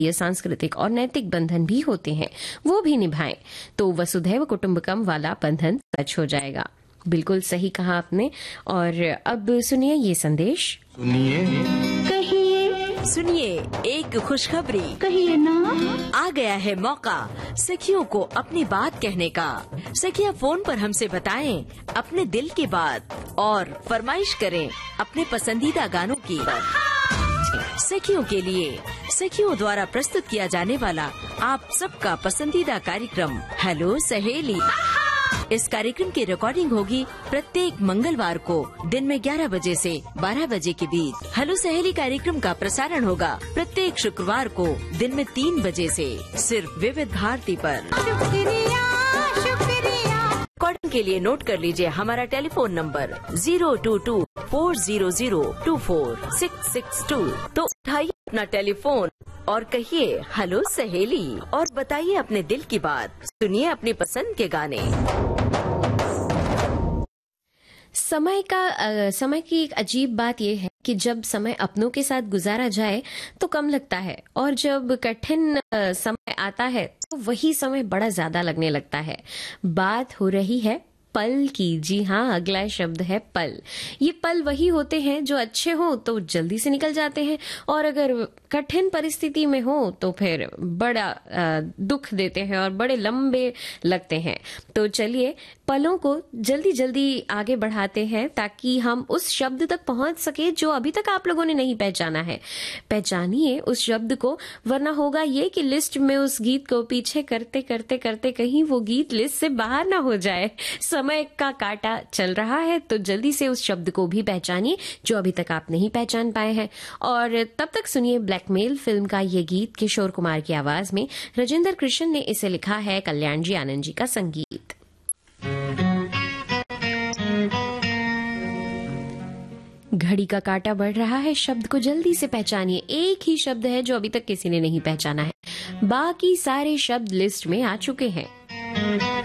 ये सांस्कृतिक और नैतिक बंधन भी होते हैं, वो भी निभाएं तो वसुधैव कुटुंबकम वाला बंधन सच हो जाएगा। बिल्कुल सही कहा आपने। और अब सुनिए ये संदेश। सुनिए एक खुशखबरी कहिए ना। आ गया है मौका सखियों को अपनी बात कहने का। सखियां फोन पर हमसे बताएं अपने दिल की बात और फरमाइश करें अपने पसंदीदा गानों की। सखियों के लिए सखियों द्वारा प्रस्तुत किया जाने वाला आप सबका पसंदीदा कार्यक्रम हेलो सहेली। इस कार्यक्रम की रिकॉर्डिंग होगी प्रत्येक मंगलवार को दिन में 11 बजे से 12 बजे के बीच। हेलो सहेली कार्यक्रम का प्रसारण होगा प्रत्येक शुक्रवार को दिन में 3 बजे से सिर्फ विविध भारती पर। रिकॉर्डिंग के लिए नोट कर लीजिए हमारा टेलीफोन नंबर 02240024662। तो उठाइए अपना टेलीफोन और कहिए हेलो सहेली और बताइए अपने दिल की बात। सुनिए अपनी पसंद के गाने। समय की एक अजीब बात यह है कि जब समय अपनों के साथ गुजारा जाए तो कम लगता है, और जब कठिन समय आता है तो वही समय बड़ा ज्यादा लगने लगता है। बात हो रही है पल की। जी हाँ, अगला शब्द है पल। ये पल वही होते हैं जो अच्छे हो तो जल्दी से निकल जाते हैं, और अगर कठिन परिस्थिति में हो तो फिर बड़ा दुख देते हैं और बड़े लंबे लगते हैं। तो चलिए पलों को जल्दी जल्दी आगे बढ़ाते हैं ताकि हम उस शब्द तक पहुंच सके जो अभी तक आप लोगों ने नहीं पहचाना है। पहचानिए उस शब्द को, वरना होगा ये कि लिस्ट में उस गीत को पीछे करते करते करते कहीं वो गीत लिस्ट से बाहर ना हो जाए। समय का काटा चल रहा है तो जल्दी से उस शब्द को भी पहचानिए जो अभी तक आप नहीं पहचान पाए हैं। और तब तक सुनिए ब्लैकमेल फिल्म का ये गीत किशोर कुमार की आवाज में। राजेंद्र कृष्ण ने इसे लिखा है, कल्याण जी आनंद जी का संगीत। घड़ी का काटा बढ़ रहा है, शब्द को जल्दी से पहचानिए। एक ही शब्द है जो अभी तक किसी ने नहीं पहचाना है, बाकी सारे शब्द लिस्ट में आ चुके हैं।